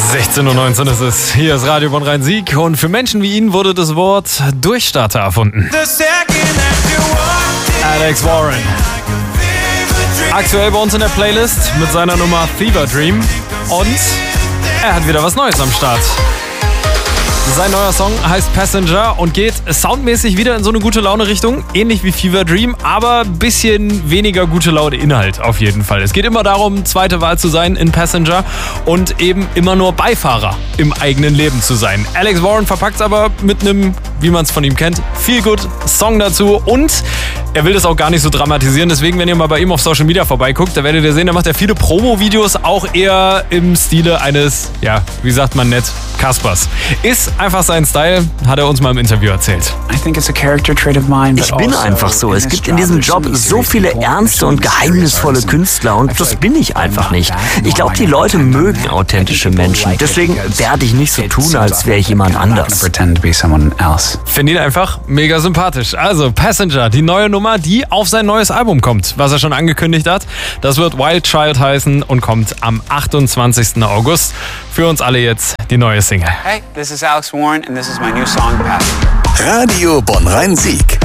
16:19 Uhr ist es. Hier ist Radio Bonn-Rhein-Sieg und für Menschen wie ihn wurde das Wort Durchstarter erfunden. Alex Warren. Aktuell bei uns in der Playlist mit seiner Nummer Fever Dream und er hat wieder was Neues am Start. Sein neuer Song heißt Passenger und geht soundmäßig wieder in so eine gute Laune-Richtung, ähnlich wie Fever Dream, aber ein bisschen weniger gute Laune-Inhalt auf jeden Fall. Es geht immer darum, zweite Wahl zu sein in Passenger und eben immer nur Beifahrer im eigenen Leben zu sein. Alex Warren verpackt es aber mit einem, wie man es von ihm kennt, Feel-Good-Song dazu und er will das auch gar nicht so dramatisieren, deswegen, wenn ihr mal bei ihm auf Social Media vorbeiguckt, da werdet ihr sehen, da macht er viele Promo-Videos, auch eher im Stile eines, ja, wie sagt man nett, Kaspers. Ist einfach sein Style, hat er uns mal im Interview erzählt. Ich bin einfach so. Es gibt in diesem Job so viele ernste und geheimnisvolle Künstler und das bin ich einfach nicht. Ich glaube, die Leute mögen authentische Menschen. Deswegen werde ich nicht so tun, als wäre ich jemand anders. Finde ihn einfach mega sympathisch. Also Passenger, die neue Nummer, die auf sein neues Album kommt, was er schon angekündigt hat. Das wird Wild Child heißen und kommt am 28. August. Für uns alle jetzt die neue Single. Hey, this is Alex Warren and this is my new song, Passenger. Radio Bonn-Rhein-Sieg.